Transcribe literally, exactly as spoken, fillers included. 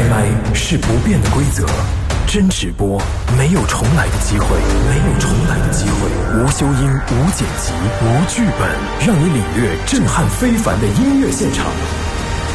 开麦是不变的规则，真直播没有重来的机会，没有重来的机会。无修音，无剪辑，无剧本，让你领略震撼非凡的音乐现场。